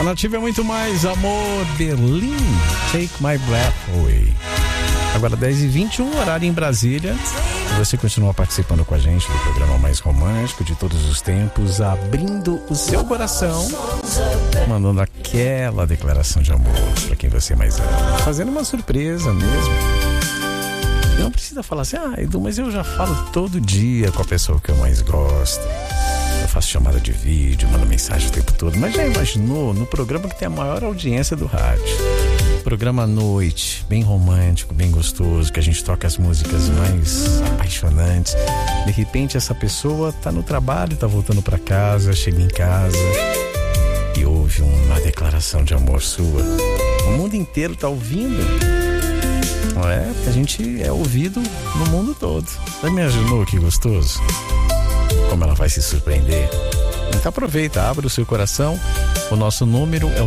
A Nativa é muito mais amor. Berlim, Take My Breath Away. Agora 10h21, horário em Brasília. Você continua participando com a gente do programa mais romântico de todos os tempos, abrindo o seu coração, mandando aquela declaração de amor para quem você mais ama, fazendo uma surpresa mesmo. Não precisa falar assim, Edu, mas eu já falo todo dia com a pessoa que eu mais gosto. Eu faço chamada de vídeo, mando mensagem o tempo todo. Mas já imaginou no programa que tem a maior audiência do rádio? Programa à noite, bem romântico, bem gostoso, que a gente toca as músicas mais apaixonantes. De repente essa pessoa tá no trabalho, tá voltando para casa, chega em casa e ouve uma declaração de amor sua. O mundo inteiro tá ouvindo. Não é? A gente é ouvido no mundo todo. Já imaginou que gostoso? Como ela vai se surpreender? Então aproveita, abre o seu coração. O nosso número é o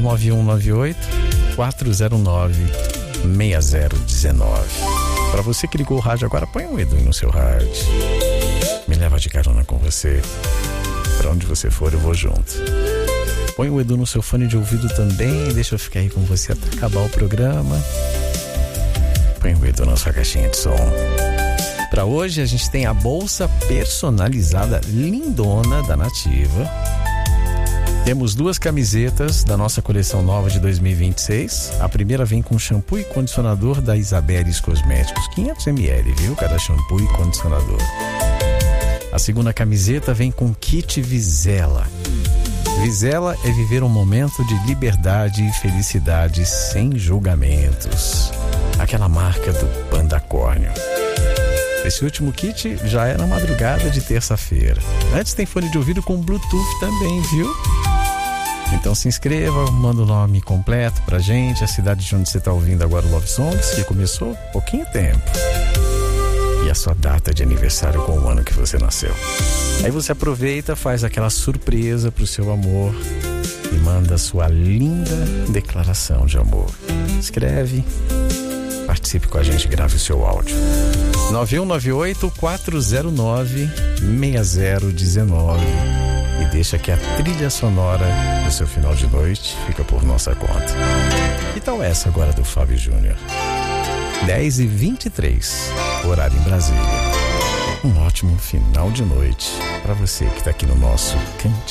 9198-409-6019. Para você que ligou o rádio agora, põe um Edu no seu rádio. Me leva de carona com você. Para onde você for, eu vou junto. Põe o Edu no seu fone de ouvido também. Deixa eu ficar aí com você até acabar o programa. Põe o Edu na sua caixinha de som. Para hoje a gente tem a bolsa personalizada lindona da Nativa. Temos 2 camisetas da nossa coleção nova de 2026. A primeira vem com shampoo e condicionador da Isabeles Cosméticos, 500 ml, viu? Cada shampoo e condicionador. A segunda camiseta vem com kit Vizela. Vizela é viver um momento de liberdade e felicidade sem julgamentos. Aquela marca do Pandacórnio. Esse último kit já é na madrugada de terça-feira. Antes tem fone de ouvido com Bluetooth também, viu? Então se inscreva, manda o nome completo pra gente, a cidade de onde você tá ouvindo agora o Love Songs, que começou há pouquinho tempo. E a sua data de aniversário com o ano que você nasceu. Aí você aproveita, faz aquela surpresa pro seu amor e manda a sua linda declaração de amor. Escreve, participe com a gente, grave o seu áudio. 9198-409-6019 e deixa que a trilha sonora do seu final de noite fica por nossa conta. Que tal essa agora do Fábio Júnior? 10h23, horário em Brasília. Um ótimo final de noite para você que está aqui no nosso cantinho.